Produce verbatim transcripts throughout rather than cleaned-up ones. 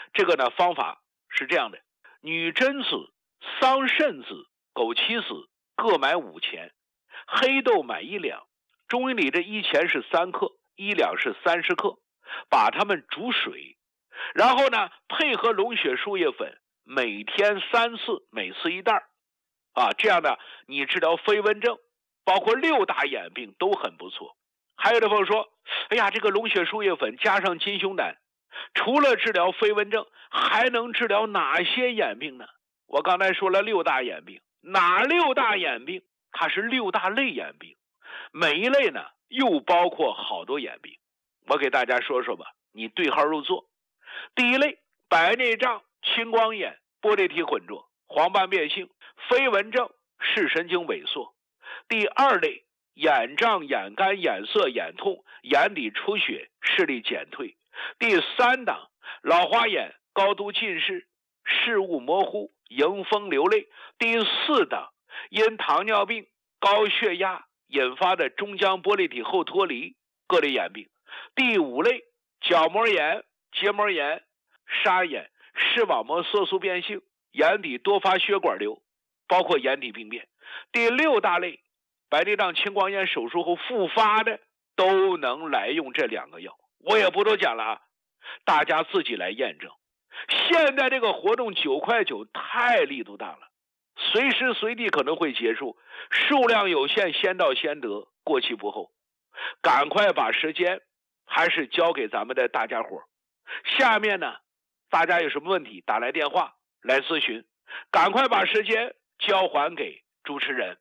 这个呢方法是这样的：女贞子、桑葚子、枸杞子各买五钱，黑豆买一两。中医里这一钱是三克，一两是三十克，把它们煮水，然后呢配合龙血树叶粉，每天三次，每次一袋啊，这样呢你治疗飞蚊症，包括六大眼病都很不错。还有的朋友说，哎呀，这个龙血树叶粉加上金熊胆，除了治疗飞蚊症，还能治疗哪些眼病呢？我刚才说了六大眼病，哪六大眼病？它是六大类眼病，每一类呢又包括好多眼病。我给大家说说吧，你对号入座。第一类，白内障、青光眼、玻璃体混浊、黄斑变性、飞蚊症、视神经萎缩。第二类，眼胀、眼干、眼涩、眼痛、眼底出血、视力减退。第三档，老花眼、高度近视、视物模糊、迎风流泪。第四档，因糖尿病、高血压引发的中浆玻璃体后脱离各类眼病。第五类，角膜炎、结膜炎、沙眼、视网膜色素变性、眼底多发血管瘤，包括眼底病变。第六大类，白内障、青光眼手术后复发的，都能来用这两个药。我也不多讲了啊，大家自己来验证。现在这个活动九块九太力度大了，随时随地可能会结束，数量有限，先到先得，过期不候。赶快把时间还是交给咱们的大家伙。下面呢，大家有什么问题打来电话来咨询，赶快把时间交还给主持人。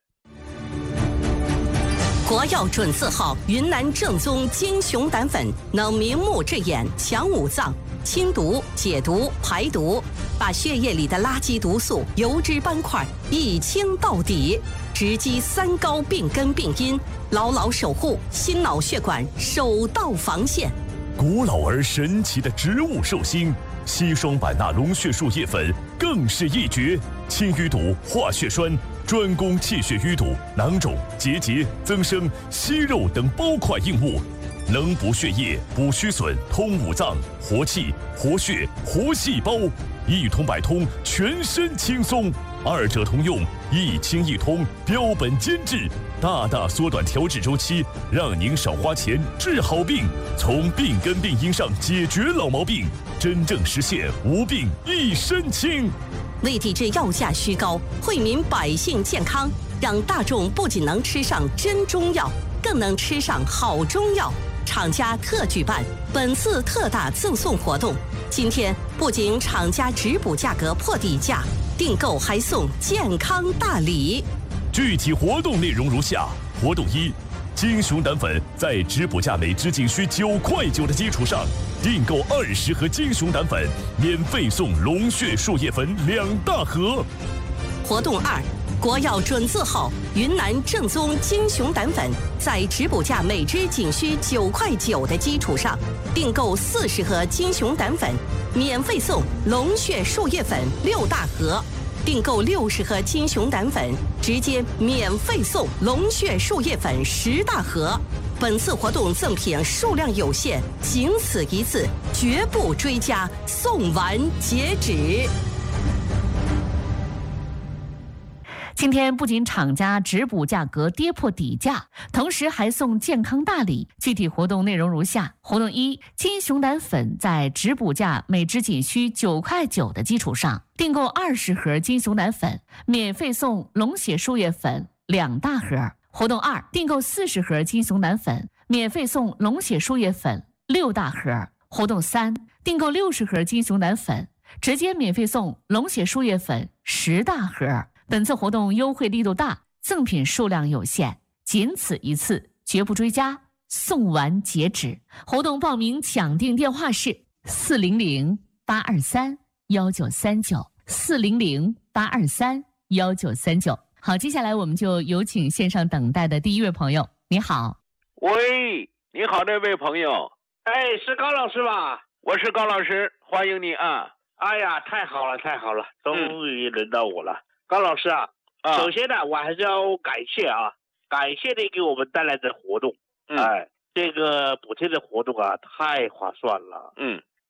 国药准字号云南正宗金熊胆粉，能明目治眼、强五脏、清毒、解毒、排毒，把血液里的垃圾毒素、油脂斑块一清到底，直击三高病根病因，牢牢守护心脑血管首道防线。 古老而神奇的植物寿星硒霜版纳龙血树叶粉更是一绝，清淤堵、化血栓，专攻气血淤堵、囊肿、结节、增生、息肉等包块硬物，能补血液、补虚损、通五脏、活气、活血、活细胞，一通百通，全身轻松。二者通用，一清一通，标本兼治，大大缩短调治周期，让您少花钱治好病，从病根病因上解决老毛病，真正实现无病一身轻。 为抵制药价虚高，惠民百姓健康，让大众不仅能吃上真中药，更能吃上好中药。厂家特举办本次特大赠送活动，今天不仅厂家直补价格破底价，订购还送健康大礼。 具体活动内容如下：活动一，金熊胆粉在直补价每支仅需九块九的基础上，订购二十盒金熊胆粉，免费送龙血树叶粉两大盒。 活动二，国药准字号云南正宗金熊胆粉，在直补价每支仅需九块九的基础上，订购四十盒金熊胆粉，免费送龙血树叶粉六大盒。订购六十盒金熊胆粉，直接免费送龙血树叶粉十大盒。本次活动赠品数量有限，仅此一次，绝不追加，送完截止。 今天不仅厂家直补价格跌破底价，同时还送健康大礼。具体活动内容如下：活动一，金熊胆粉在直补价每支仅需九块九的基础上，订购二十盒金熊胆粉，免费送龙血树叶粉两大盒。活动二，订购四十盒金熊胆粉，免费送龙血树叶粉六大盒。活动三，订购六十盒金熊胆粉，直接免费送龙血树叶粉十大盒。本次活动优惠力度大，赠品数量有限，仅此一次，绝不追加，送完截止。活动报名抢订电话是四零零八二三幺九三九四零零八二三幺九三九。好，接下来我们就有请线上等待的第一位朋友。你好。 喂，你好，这位朋友。 哎，是高老师吧？ 我是高老师，欢迎你啊。 哎呀，太好了，太好了，终于轮到我了。嗯，高老师啊，啊首先呢，我还是要感谢啊，感谢你给我们带来的活动。嗯，哎，这个补贴的活动啊，太划算了。 嗯，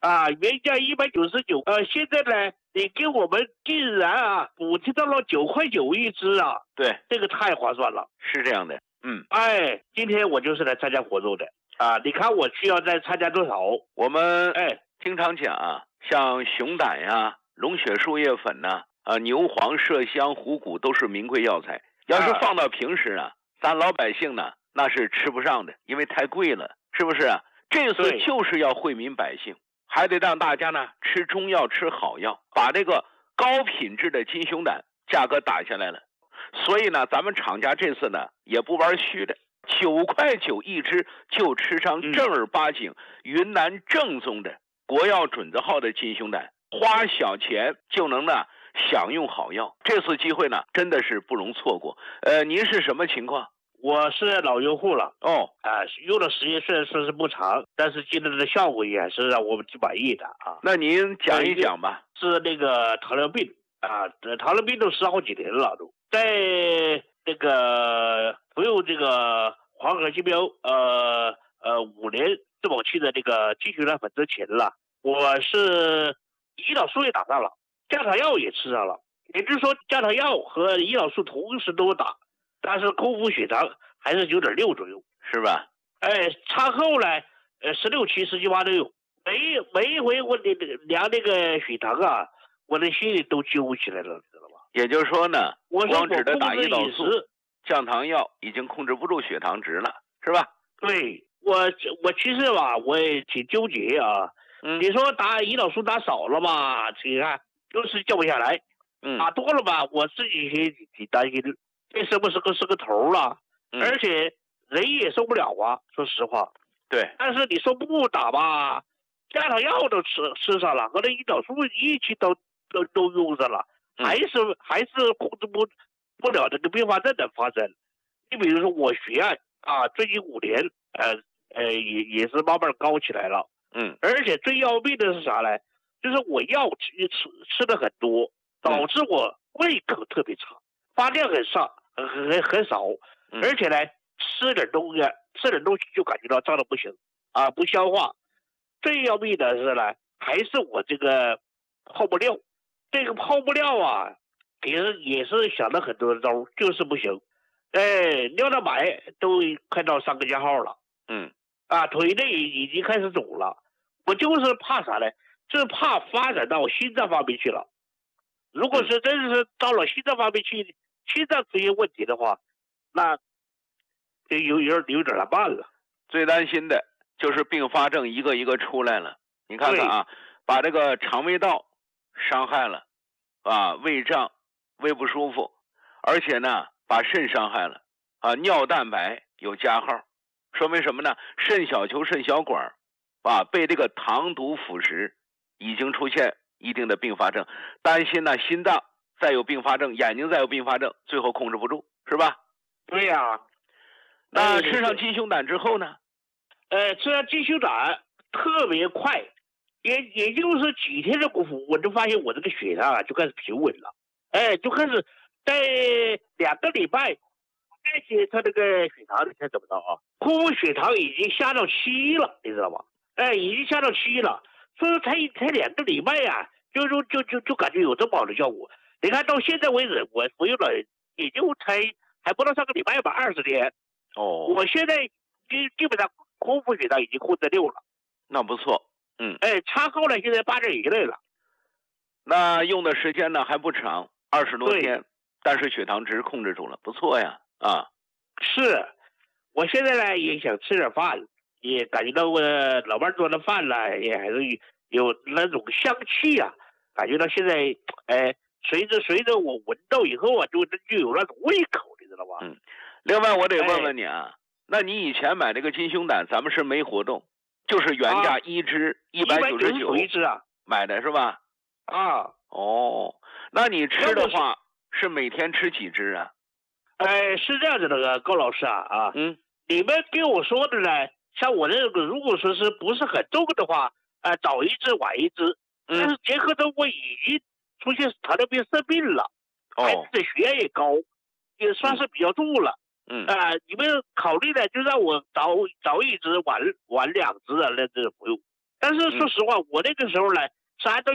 啊，原价一百九十九，呃，现在呢，你给我们竟然啊补贴到了九块九一支啊， 对， 这个太划算了， 是这样的，嗯， 哎，今天我就是来参加活动的啊，你看我需要再参加多少？ 我们哎， 经常讲啊，像熊胆呀、龙血树叶粉呐、啊、牛黄、麝香、虎骨都是名贵药材。要是放到平时呢，咱老百姓呢那是吃不上的，因为太贵了，是不是啊？这次就是要惠民百姓，还得让大家呢吃中药、吃好药，把这个高品质的金熊胆价格打下来了。所以呢，咱们厂家这次呢也不玩虚的，九块九一支就吃上正儿八经云南正宗的国药准字号的金熊胆，花小钱就能呢享用好药。这次机会呢真的是不容错过。呃，您是什么情况？ 我是老用户了哦， 啊，用的时间虽然说是不长，但是今天的效果也是让我们挺满意的啊。 那您讲一讲吧。 是那个糖尿病啊，糖尿病都吃好几年了，都在那个服用这个黄河金标呃呃五年自保期的这个金熊胆粉之前了，我是胰岛素也打上了，降糖药也吃上了，也就是说降糖药和胰岛素同时都打。但是空腹血糖还是九点六左右， 是吧？ 哎，餐后呢，呃，十六七、十七八都有。每每一回我的量那个血糖啊，我的心里都揪起来了，你知道吧？ 也就是说呢， 我光指着打胰岛素、 食降糖药已经控制不住血糖值了，是吧？ 对，我我其实吧，我也挺纠结啊。 嗯， 你说打胰岛素打少了嘛，你看就是降不下来； 嗯， 打多了吧，我自己也挺担心的。这是不是个是个头了？ 嗯， 而且人也受不了啊，说实话。 对。 但是你说不打吧，降糖药都吃吃上了，和那胰岛素一起都都都用上了， 嗯、 还是还是控制不不了这个并发症的发生。你比如说我血压啊，最近五年呃呃也也是慢慢高起来了。 嗯。 而且最要命的是啥呢？就是我药吃吃吃的很多，导致我胃口特别差。发量很少，很很很少，而且呢，吃点东西，吃点东西就感觉到胀得不行啊，不消化。最要命的是呢，还是我这个泡不尿，这个泡不尿啊，也是也是想了很多招，就是不行。哎，尿道白都快到三个加号了， 嗯， 啊，腿内已经开始肿了。我就是怕啥呢？就是怕发展到心脏方面去了。如果是真是到了心脏方面去。心脏出现问题的话，那就有有有点难办了。 最担心的就是并发症一个一个出来了。你看看啊，把这个肠胃道伤害了，啊，胃胀、胃不舒服，而且呢，把肾伤害了，啊，尿蛋白有加号，说明什么呢？肾小球、肾小管，啊，被这个糖毒腐蚀，已经出现一定的并发症，担心呢心脏。再有并发症，眼睛再有并发症，最后控制不住，是吧？ 对呀、啊。 那吃上金熊胆之后呢？ 呃，吃上金熊胆特别快，也也就是几天的功夫，我就发现我这个血糖啊就开始平稳了，哎，就开始在两个礼拜，再检测这个血糖，你看怎么着啊？空腹血糖已经下到七了，你知道吗？哎，已经下到七了，所以才才两个礼拜呀、啊，就就就就就感觉有这么好的效果。你看到现在为止，我服用了也就才还不到上个礼拜吧，二十天。 哦， 我现在基基本上空腹血糖已经控制六了， 那不错。嗯， 哎，餐后呢现在八点一类了。 那用的时间呢还不长，二十多天，但是血糖值控制住了，不错呀。啊， 是，我现在呢也想吃点饭，也感觉到我老伴做的饭呢也还是有那种香气啊，感觉到现在哎。随着随着我闻到以后啊，就就有那种胃口，你知道吧？ 嗯。另外，我得问问你啊，哎、那你以前买这个金熊胆，咱们是没活动，就是原价一支一百九十九一支啊， 买的是吧？ 啊， 哦，那你吃的话是每天吃几支啊？ 哎，是这样子的，高老师啊啊， 嗯， 你们跟我说的呢，像我这个如果说是不是很重的话，呃，早一支晚一支， 嗯、 但是结合着我已经。出现糖尿病生病了，孩子的血压也高，也算是比较重了。 嗯啊、呃，你们考虑的就让我早早一支晚晚两支的那这服用。 但是说实话，我那个时候呢是按照